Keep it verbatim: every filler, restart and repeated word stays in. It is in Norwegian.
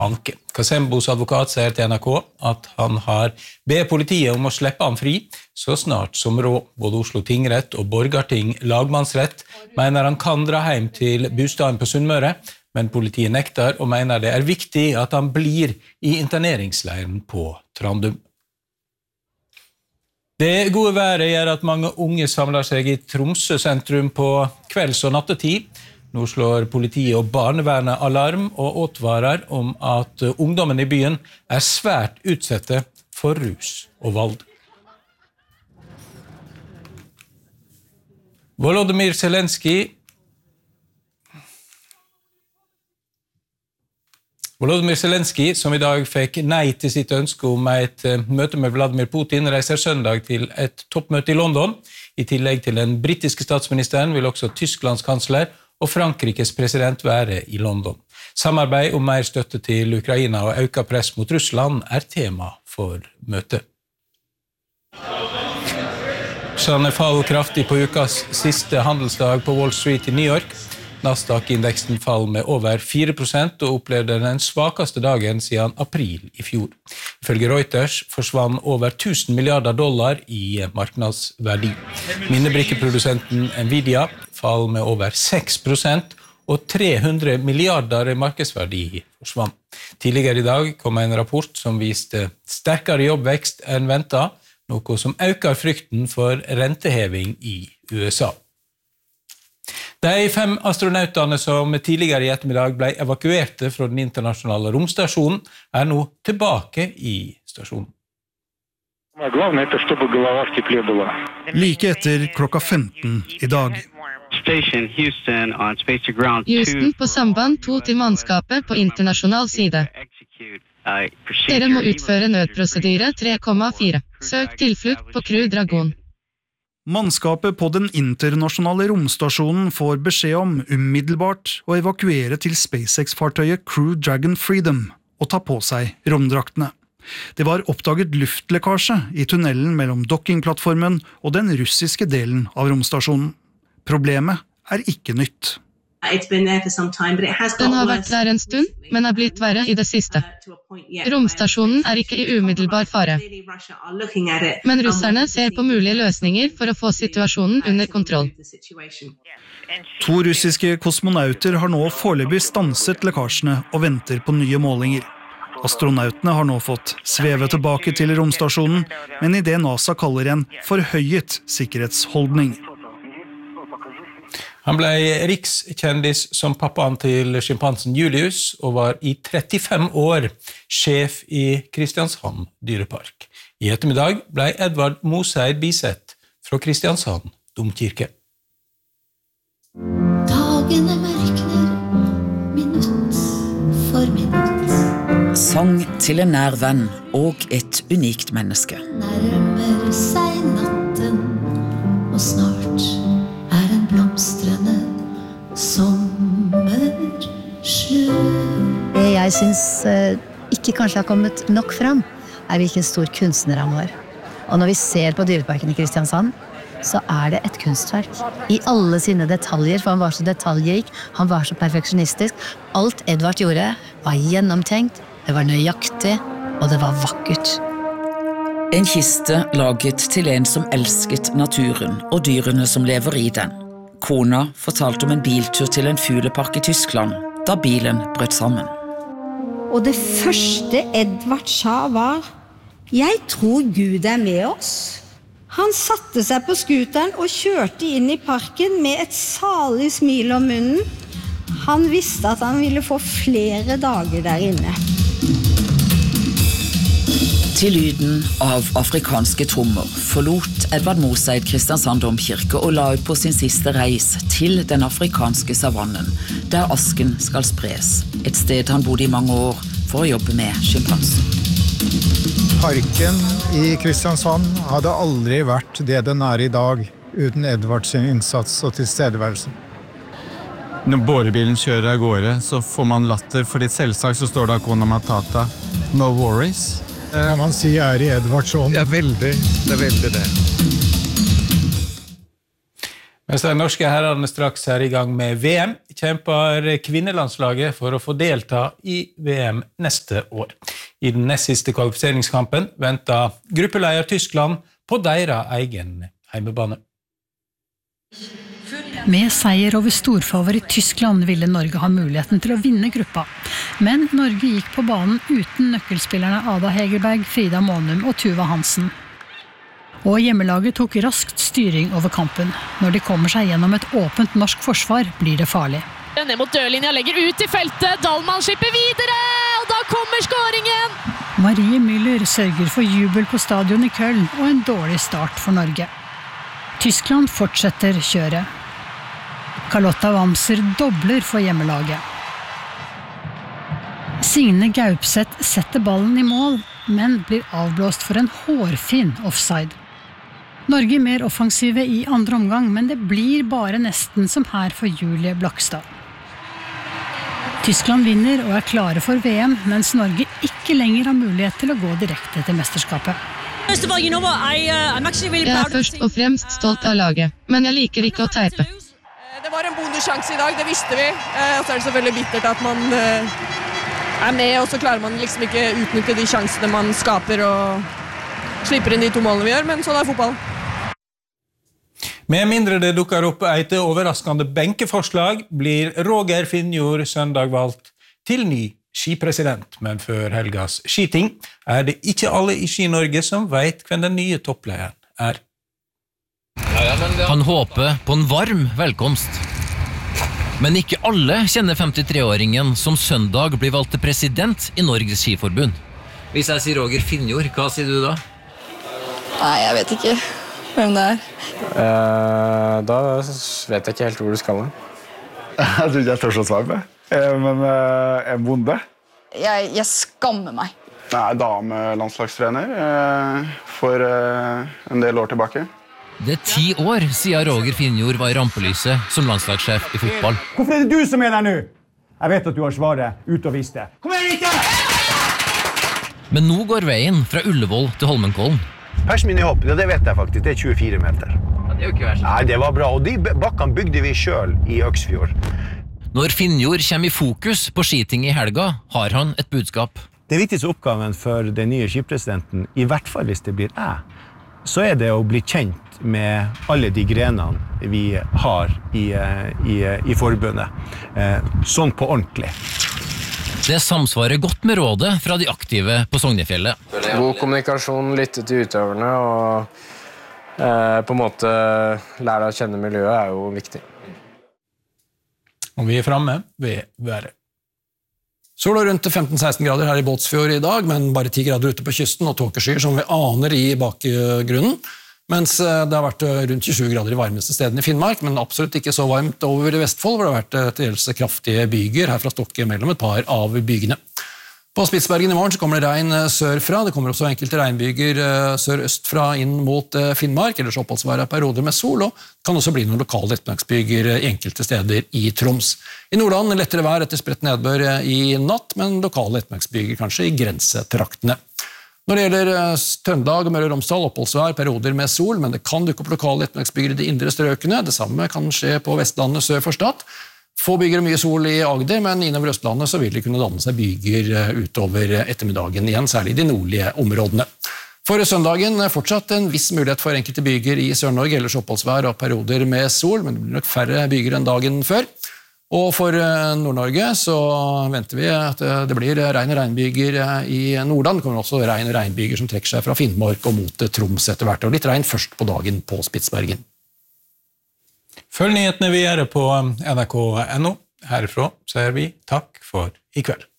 anke. Kasembos advokat sier til N R K at han har bedt politiet om å slippe han fri så snart som råd. Både Oslo tingrett og Borgarting lagmannsrett mener han kan dra hjem til bostaden på Sunnmøre, men politiet nekter og mener det er viktig at han blir i interneringsleiren på Trandum. Det gode været gjør at mange unge samler seg i Tromsø sentrum på kvelds- og nattetid. Nå slår politiet og barnevernet alarm og advarer om at ungdommen i byen er svært utsette for rus og vold. Volodymyr Zelensky Volodymyr Zelensky, som i dag fikk nei til sitt ønske om et møte med Vladimir Putin, reiser søndag til et toppmøte i London. I tillegg til den britiske statsministeren vil også Tysklands kansler og Frankrikes president være i London. Samarbeid om mer støtte til Ukraina og økt press mot Russland er tema for møtet. Aksjene fall kraftig på ukas siste handelsdag på Wall Street i New York. Nasdaq-indeksen fall med over fire prosent og opplevde den svakeste dagen siden april i fjor. Ifølge Reuters forsvann over tusen milliarder dollar i marknadsverdi. Minnebrikkeprodusenten Nvidia fall med over seks prosent og tre hundre milliarder i markedsverdi forsvann. Tidligere i dag kom en rapport som viste sterkere jobbvekst enn ventet, noe som øker frykten for renteheving i U S A. De fem astronautene som tidligere i ettermiddag ble evakuerte fra den internasjonale romstasjonen er nå tilbake i stasjonen. Like etter klokka femten i dag. Houston på samband to til mannskapet på internasjonal side. Dere må utføre nødprosedyre tre komma fire. Søk tilflukt på Crew Dragon. Mannskapet på den internasjonale romstasjonen får beskjed om umiddelbart å evakuere til SpaceX-fartøyet Crew Dragon Freedom og ta på seg romdraktene. Det var oppdaget luftlekkasje i tunnelen mellom dockingplattformen og den russiske delen av romstasjonen. Problemet er ikke nytt. Den har vært der en stund, men er blitt verre i det siste. Romstasjonen er ikke i umiddelbar fare. Men russerne ser på mulige løsninger for å få situasjonen under kontroll. To russiske kosmonauter har nå foreløpig stanset lekkasjene og venter på nye målinger. Astronautene har nå fått sveve tilbake til romstasjonen, men i det NASA kaller en forhøyet sikkerhetsholdning. Han ble rikskjendis som pappaen til skimpansen Julius og var i trettifem år sjef i Kristiansand dyrepark. I ettermiddag ble Edvard Moseid bisett fra Kristiansand domkirke. Dagene mørkner, minutt for minutt. Sang til en nær venn og et unikt menneske. Nærmer seg natten, og snart er en blomstrende sommer slutt. Det jeg synes eh, ikke kanskje har kommet nok fram, er hvilken stor kunstner han var. Og når vi ser på dyreparken i Kristiansand, så er det et kunstverk. I alle sine detaljer, for han var så detaljrik, han var så perfeksjonistisk. Alt Edvard gjorde var gjennomtenkt, det var nøyaktig, og det var vakkert. En kiste laget til en som elsket naturen og dyrene som lever i den. Kona fortalte om en biltur til en fuglepark i Tyskland, da bilen brøt sammen. Og det første Edvard sa var, «Jeg tror Gud er med oss». Han satte seg på skuteren og kjørte inn i parken med et salig smil om munnen. Han visste at han ville få flere dager der inne. Til lyden av afrikanske trommer forlot Edvard Moseid Kristiansand domkirke og la ut på sin siste reis til den afrikanske savannen, der asken skal spres, et sted han bodde i mange år for å jobbe med skimpansen. Parken i Kristiansand hadde aldri vært det den er i dag uten Edvards innsats og tilstedeværelse. Når bårebilen kjører av gårde, så får man latter, fordi selvsagt så står det Hakuna Matata, no worries. Kan man si er i Edvards ånd? Ja, veldig. Det er veldig det. Mens de norske herrene straks er i gang med V M, kjemper kvinnelandslaget for å få delta i V M neste år. I den nest siste kvalifiseringskampen venter gruppeleder Tyskland på deres egen heimebane. Med seier over storfavorit Tyskland ville Norge ha muligheten til å vinne gruppa. Men Norge gikk på banen uten nøkkelspillerne Ada Hegerberg, Frida Månum og Tuva Hansen. Og hjemmelaget tok raskt styring over kampen. Når de kommer seg gjennom et åpent norsk forsvar, blir det farlig. Ned mot dørlinja, legger ut i feltet, Dahlmann skipper videre, og da kommer skåringen! Marie Müller sørger for jubel på stadion i Köln og en dårlig start for Norge. Tyskland fortsetter kjøret. Carlotta Wamser dobler for hjemmelaget. Signe Gaupseth setter ballen i mål, men blir avblåst for en hårfin offside. Norge er mer offensive i andre omgang, men det blir bare nesten som her for Julie Blakstad. Tyskland vinner og er klare for V M, mens Norge ikke lenger har mulighet til å gå direkte til mesterskapet. First of all, you know what? I, uh, I'm actually really Jeg proud er først og fremst stolt av laget, men jeg liker ikke å teipe. Det var en bonussjanse i dag, det visste vi. Og så er det selvfølgelig bittert at man er med, og så klarer man liksom ikke utnytte de sjansene man skaper og slipper inn de to målene vi gjør, men sånn er fotball. Med mindre det dukker opp et overraskende benkeforslag, blir Roger Finnjord søndag valgt til ny skipresident. Men før helgas skiting er det ikke alle i Ski-Norge som vet hvem den nye topplederen er. Han håper på en varm velkomst. Men ikke alle kjenner femtitre-åringen som søndag blir valgt til president i Norges Skiforbund. Hvis jeg sier Roger Finnjord, hva sier du da? Nei, jeg vet ikke hvem det er. Eh, da vet jeg ikke helt hvor du skal. Jeg tror ikke jeg tør å svare på. Men eh, en bonde? Jeg, jeg skammer meg. Nei, damelandslagstrener eh, for eh, en del år tilbake. Det er ti år siden Roger Finnjord var i rampelyset som landslagssjef i fotball. Hvorfor er det du som er der nå? Jeg vet at du har svaret ut og visst det. Kom igjen, ikke! Men nå går veien fra Ullevål til Holmenkollen. Persen min i hopp, det vet jeg faktisk, det er tjuefire meter. Ja, det er jo ikke verst. Nei, det var bra, og de bakkene bygde vi selv i Øksfjord. Når Finnjord kommer i fokus på skiting i helga, har han et budskap. Det viktigste oppgaven for den nye skipresidenten, i hvert fall hvis det blir jeg, så er det å bli kjent med alle de grenene vi har i, i, i forbundet. Sånn på ordentlig. Det samsvarer godt med rådet fra de aktive på Sognefjellet. God kommunikasjon, lytte til utøverne og eh, på en måte lære å kjenne miljøet er jo viktig. Og vi er fremme ved været. Sola rundt femten til seksten grader her i Båtsfjord i dag, men bare ti grader ute på kysten og tåkeskyer som vi aner i bakgrunnen. Mens det har vært rundt tjuesju grader i varmeste stedene i Finnmark, men absolutt ikke så varmt over i Vestfold, hvor det har vært til dels kraftige byger her fra Stokke mellom et par av bygene. På Spitsbergen i morgen så kommer det regn sørfra, det kommer også enkelte regnbyger sør-østfra inn mot Finnmark, ellers oppholdsvære perioder med sol, og kan også bli noen lokale ettermiddagsbyger enkelte steder i Troms. I Nordland lettere vær etter spredt nedbør i natt, men lokale ettermiddagsbyger kanskje i grensetraktene. Når det gjelder Trøndelag og Møre og Romsdal, oppholdsvær, perioder med sol, men det kan dukke opp lokale ettermiddagsbyger i de indre strøkene. Det samme kan skje på Vestlandet sør for Stad. Få byger og mye sol i Agder, men innover Østlandet så vil det kunne danne seg byger utover ettermiddagen igjen, særlig i de nordlige områdene. For søndagen fortsatt en viss mulighet for enkelte byger i Sør-Norge, ellers oppholdsvær og perioder med sol, men det blir nok færre byger enn dagen før. Og for Nord-Norge så venter vi at det blir regn og regnbyger i Nordland. Det kommer også regn og regnbyger som trekker seg fra Finnmark og mot Troms etter hvert, og litt regn først på dagen på Spitsbergen. Følg nyhetene videre på N R K punktum N O. Herfra sier vi takk for i kveld.